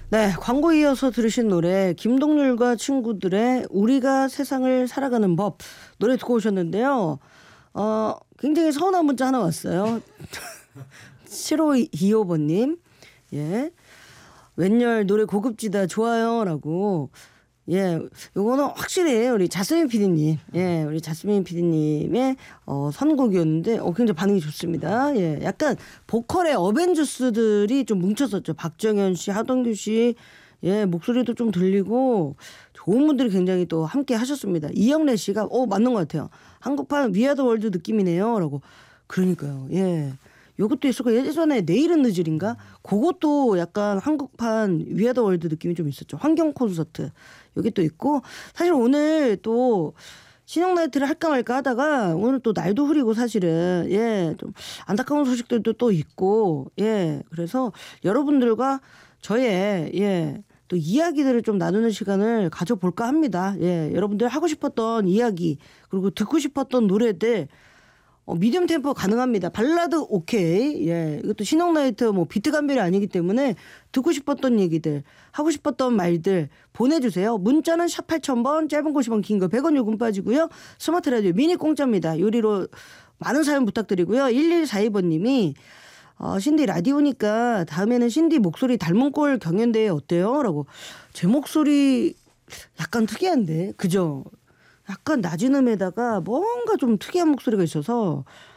네, 광고 이어서 들으신 노래 김동률과 친구들의 우리가 세상을 살아가는 법 노래 듣고 오셨는데요. 굉장히 서운한 문자 하나 왔어요. 7525번님. 예. 웬열 노래 고급지다 좋아요라고. 예, 요거는 확실히 우리 자스민 PD님, 예, 우리 자스민 PD님의 선곡이었는데, 굉장히 반응이 좋습니다. 예, 약간 보컬의 어벤져스들이 좀 뭉쳤었죠. 박정현 씨, 하동규 씨, 예, 목소리도 좀 들리고 좋은 분들이 굉장히 또 함께 하셨습니다. 이영래 씨가 맞는 것 같아요. 한국판 위아더 월드 느낌이네요라고. 그러니까요. 예. 요것도 있었고 예전에 내일은 늦으린가 그것도 약간 한국판 위아더 월드 느낌이 좀 있었죠. 환경 콘서트 여기 또 있고 사실 오늘 또 신형 나이트를 할까 말까 하다가 오늘 또 날도 흐리고 사실은 예 좀 안타까운 소식들도 또 있고 예 그래서 여러분들과 저의 또 이야기들을 좀 나누는 시간을 가져볼까 합니다. 예 여러분들 하고 싶었던 이야기 그리고 듣고 싶었던 노래들 미디엄 템포 가능합니다. 발라드 오케이. 예. 이것도 신형나이트 뭐 비트 감별이 아니기 때문에 듣고 싶었던 얘기들, 하고 싶었던 말들 보내주세요. 문자는 샵 8000번, 짧은 거 50원, 긴 거 100원 요금 빠지고요. 스마트 라디오 미니 공짜입니다. 요리로 많은 사연 부탁드리고요. 1142번님이 신디 라디오니까 다음에는 신디 목소리 닮은 꼴 경연대회 어때요? 라고. 제 목소리 약간 특이한데 그죠? 약간 낮은 음에다가 뭔가 좀 특이한 목소리가 있어서